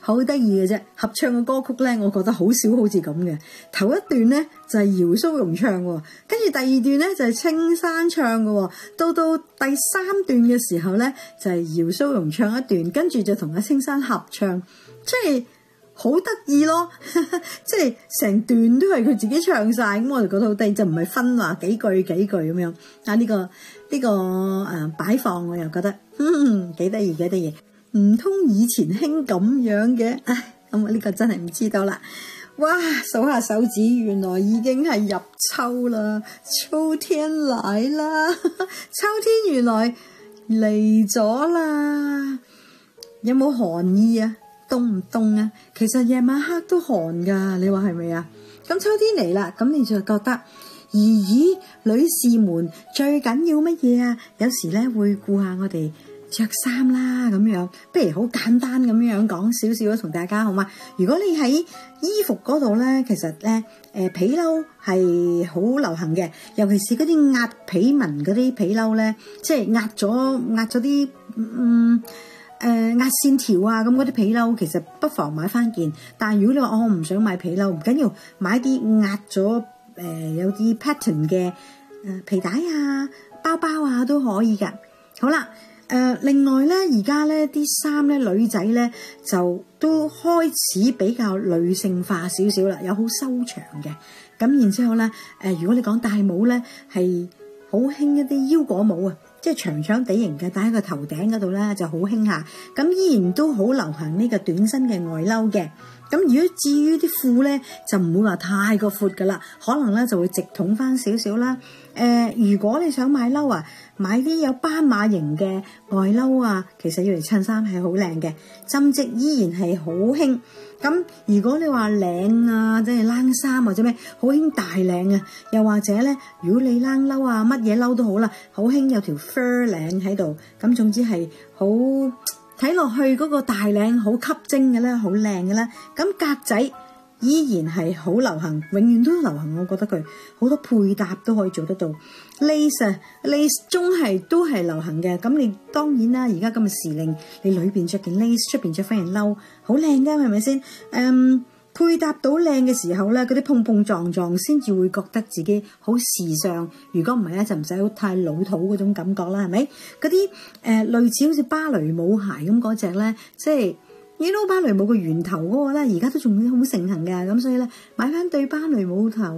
好得意嘅啫。合唱嘅歌曲咧，我覺得好少好似咁嘅。頭一段咧就係姚蘇蓉唱喎，跟住第二段咧就係青山唱嘅喎，到第三段嘅時候咧就係姚蘇蓉唱一段，跟住就同阿青山合唱，即係好得意咯。即係成段都係佢自己唱晒，咁我就覺得好得意，就唔係分話幾句咁樣。呢個擺放我又覺得幾得意。唔通以前興咁樣嘅？唉，咁我呢個真係唔知道啦。哇，數下手指，原來已經係入秋啦，秋天嚟啦，秋天原來嚟咗啦。有冇寒意啊？凍唔凍啊？其實夜晚黑都寒噶，你話係咪啊？咁秋天嚟啦，咁你就覺得咦，女士們最緊要乜嘢啊？有時咧會顧下我哋着衫啦，咁樣不如好簡單咁樣講少少同大家好嗎？如果你喺衣服嗰度咧，其實咧皮褸係好流行嘅，尤其是嗰啲壓皮紋嗰啲皮褸咧，即係壓咗啲壓線條啊，咁嗰啲皮褸其實不妨買翻件。但係如果你話我唔想買皮褸，唔緊要，買啲壓咗有啲 pattern 嘅皮帶啊、包包啊都可以㗎。好啦。另外咧，而家咧啲衫咧，女仔咧就都開始比較女性化少少啦，有好修長嘅。咁然之後咧，如果你講戴帽咧，係好興一啲腰果帽啊，即係長長地形嘅，戴喺個頭頂嗰度咧就好興下。咁依然都好流行呢個短身嘅外褸嘅。咁如果至於啲褲咧，就唔會話太過闊噶啦，可能咧就會直筒翻少少啦。如果你想買褸啊，買啲有斑馬型嘅外褸啊，其實要嚟襯衫係好靚嘅，針織依然係好興。咁如果你話領啊，即係冷衫或者咩，好興大領啊，又或者咧，如果你冷褸啊，乜嘢褸都好啦，好興有條 fur 領喺度，咁總之係好睇落去嗰個大領好吸睛嘅咧，好靚嘅咧。咁格仔依然係好流行，永遠都流行。我覺得佢好多配搭都可以做得到。lace 都係流行嘅。咁你當然啦，而家咁嘅時令，你裏邊着件 lace， 出邊着翻件褸，好靚噶，係咪先？配搭到靚嘅時候咧，嗰啲碰碰撞撞先至會覺得自己好時尚。如果唔係咧，就唔使好太老土嗰種感覺啦，係咪？嗰啲類似好似芭蕾舞鞋咁嗰隻咧，即係。芭蕾舞嘅源頭嗰個咧，而家都仲好盛行嘅，咁所以咧買翻對芭蕾舞鞋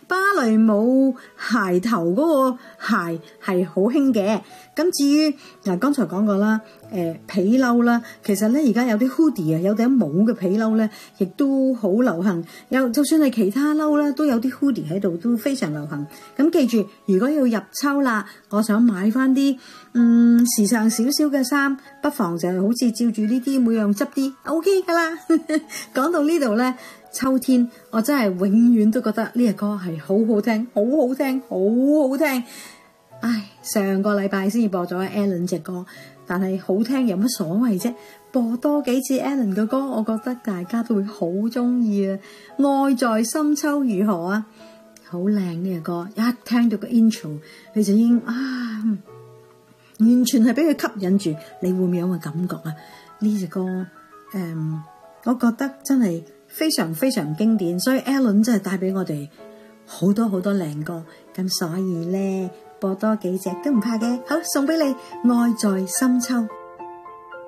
頭嗰個鞋係好興嘅。咁至於剛才講過啦，皮褸啦，其實咧而家有啲 hoodie 啊，有頂帽嘅皮褸咧，亦都好流行。就算係其他褸咧，都有啲 hoodie 喺度，都非常流行。咁記住，如果要入秋啦，我想買翻啲時尚少少嘅衫，不妨就好似照住呢啲每樣執啲 OK 噶啦。講到呢度咧，秋天我真係永遠都覺得呢隻歌係好好聽，好好聽，好好聽。唉，上個禮拜先至播咗 Alan 隻歌，但係好聽有乜所謂啫？播多幾次 Alan 嘅歌，我覺得大家都會好中意啊！愛在深秋如何啊？好靚呢隻歌，一聽到個 intro 你就已經完全係俾佢吸引住，你會唔會有個感覺啊？呢隻歌我覺得真係非常非常經典，所以 Alan 真係帶俾我哋好多好多靚歌，咁所以咧播多幾隻都唔怕嘅。好，送俾你愛在深秋。